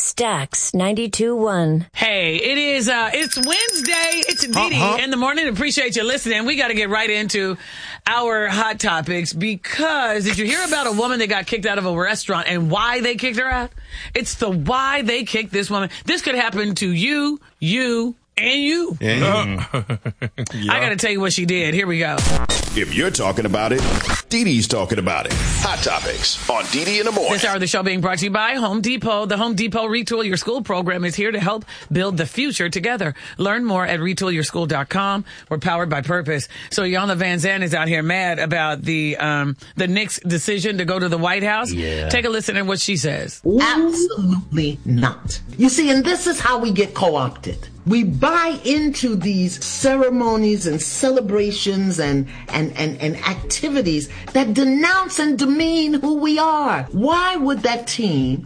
Stax 92.1. Hey, it's Wednesday. It's Didi in the morning. Appreciate you listening. We got to get right into our hot topics because did you hear about a woman that got kicked out of a restaurant and why they kicked her out? It's the why they kicked this woman. This could happen to you, and you. Yeah. I got to tell you what she did. Here we go. If you're talking about it, Didi's talking about it. Hot Topics on Didi in the morning. This hour of the show being brought to you by Home Depot. The Home Depot Retool Your School program is here to help build the future together. Learn more at retoolyourschool.com. We're powered by purpose. So Iyanla Vanzant is out here mad about the Knicks' decision to go to the White House. Yeah. Take a listen to what she says. Absolutely not. You see, and this is how we get co-opted. We buy into these ceremonies and celebrations and activities that denounce and demean who we are. Why would that team,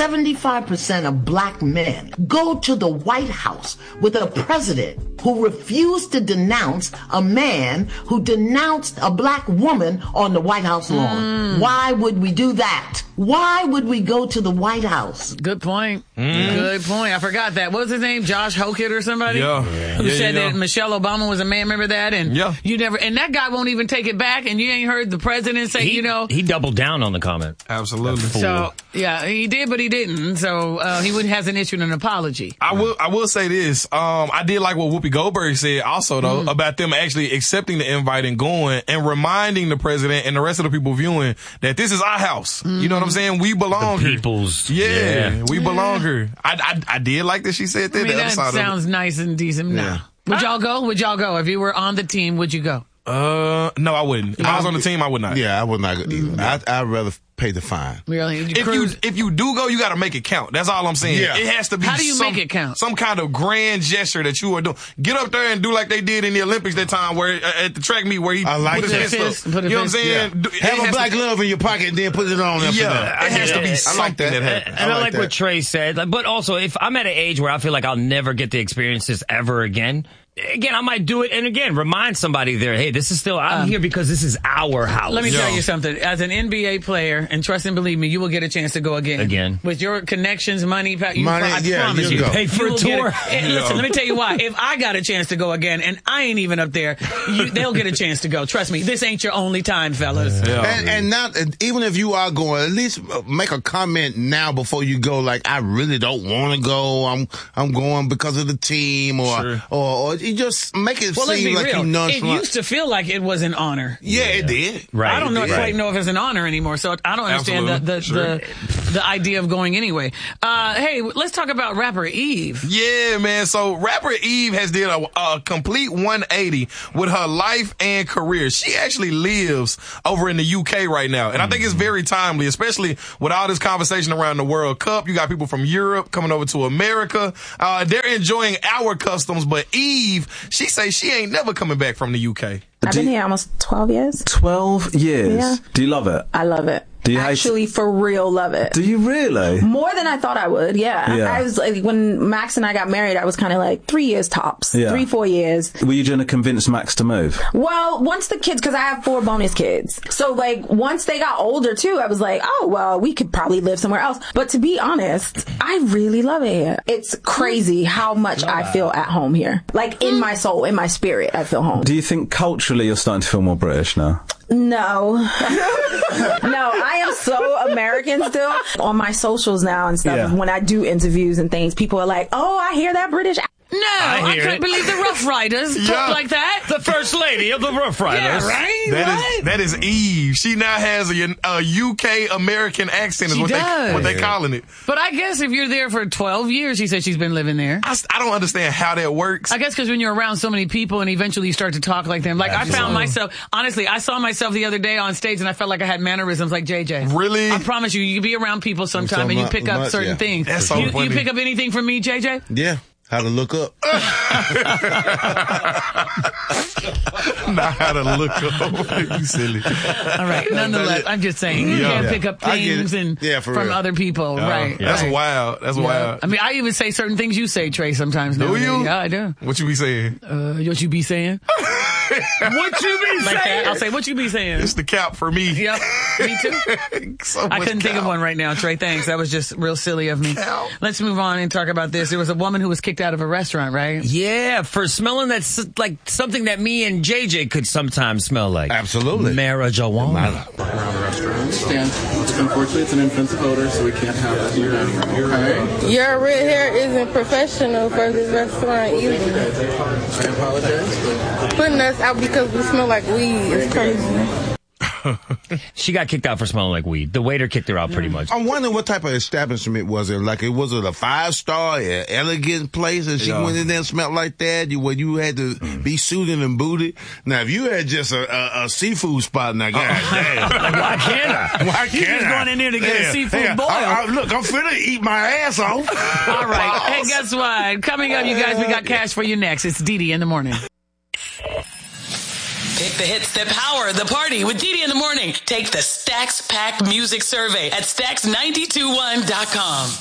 75% of black men, go to the White House with a president who refused to denounce a man who denounced a black woman on the White House lawn? Why would we do that? Why would we go to the White House? Good point. Good point. I forgot that. What was his name? Josh Hokett or somebody? Who said that Michelle Obama was a man. Remember that? And you never, and that guy won't even take it back. And you ain't heard the president say, he doubled down on the comment. Absolutely. So yeah, he did, but he didn't. So he hasn't issued an apology. I will say this. I did like what Whoopi Goldberg said also though about them actually accepting the invite and going and reminding the president and the rest of the people viewing that this is our house. You know what I'm saying? We belong here. People's. We belong here. I did like that she said that. I mean, that sounds nice and decent. Yeah. Would y'all go? Would y'all go? If you were on the team, would you go? No, I wouldn't. If I was on the team, I would not. Yeah, I would not go either. I'd rather pay the fine. Really? If you do go, you got to make it count. That's all I'm saying. Yeah. It has to be. How do you make it count? Some kind of grand gesture that you are doing. Get up there and do like they did in the Olympics that time, where at the track meet where he like put his fist up. Put You know what I'm saying? Yeah. Have a black glove in your pocket and then put it on. Yeah, it has to be something that happens. And I like what Trey said. But also, if I'm at an age where I feel like I'll never get the experiences ever again, I might do it, and again, remind somebody there, hey, this is still, I'm here because this is our house. Let me tell you something. As an NBA player, and trust and believe me, you will get a chance to go again. With your connections, money, I promise you. Pay for a tour. Listen, let me tell you why. If I got a chance to go again, and I ain't even up there, they'll get a chance to go. Trust me, this ain't your only time, fellas. Yeah. And not, even if you are going, at least make a comment now before you go, like, I really don't want to go. I'm going because of the team, or you just make it seem like you nonchalant. It used to feel like it was an honor. Yeah, it did. Right. I don't quite know if it's an honor anymore, so I don't understand the idea of going anyway. Hey, let's talk about rapper Eve. Yeah, man. So rapper Eve has did a complete 180 with her life and career. She actually lives over in the UK right now, and I think it's very timely, especially with all this conversation around the World Cup. You got people from Europe coming over to America. They're enjoying our customs, but Eve, she say she ain't never coming back from the UK. I've been here almost 12 years. 12 years? Yeah. Do you love it? I love it. Do you actually for real love it? Do you really? More than I thought I would, yeah. I was like, when Max and I got married, I was kind of like 3 years tops. 3-4 years. Were you trying to convince Max to move? Well, once the kids, because I have 4 bonus kids. So like once they got older too, I was like, oh, well, we could probably live somewhere else. But to be honest, I really love it here. It's crazy how much I feel at home here. Like in my soul, in my spirit, I feel home. Do you think culturally you're starting to feel more British now? No. No, I am so American still. On my socials now and stuff, when I do interviews and things, people are like, oh, I hear that British. No, I couldn't believe the Rough Riders talk like that. The first lady of the Rough Riders. Yeah, right? That is Eve. She now has a UK American accent is what they calling it. But I guess if you're there for 12 years, she said she's been living there. I don't understand how that works. I guess because when you're around so many people and eventually you start to talk like them. Like I found myself, honestly, I saw myself the other day on stage and I felt like I had mannerisms like JJ. Really? I promise you, you can be around people sometime and you pick up certain things. That's so funny. You pick up anything from me, JJ? Yeah. How to look up. Not how to look up. You silly. All right. Nonetheless, I'm just saying you can't pick up things from other people. Right. That's wild. That's wild. I mean, I even say certain things you say, Trey, sometimes. Do you? Yeah, I do. What you be saying? What you be saying? What you be Like saying? that. I'll say, what you be saying? It's the cap for me. Yep, me too. So I much couldn't think of cap. one right now, Trey. Thanks. That was just real silly of me. Cow. Let's move on and talk about this. There was a woman who was kicked out of a restaurant, right? Yeah, for smelling that's like something that me and JJ could sometimes smell like. Absolutely. Marijuana. Around the restaurant. Stand. Unfortunately, it's an offensive odor, so we can't have that in your dining room. Okay. Your red hair isn't professional for this restaurant either. I apologize. Putting us out because we smell like weed is crazy. She got kicked out for smelling like weed. The waiter kicked her out pretty much. I'm wondering what type of establishment was it? Like, was it a 5-star, elegant place, and she went in there and smelled like that? Where you had to be suited and booted? Now, if you had just a seafood spot, now, goddamn. Why can't I? Why He can't was I? going in there to get a seafood boil. Look, I'm finna eat my ass off. All right. Hey, guess what? Coming up, you guys, we got cash for you next. It's Dee in the morning. Pick the hits that power the party with Dee in the morning. Take the Stacks Pack Music Survey at Stacks921.com.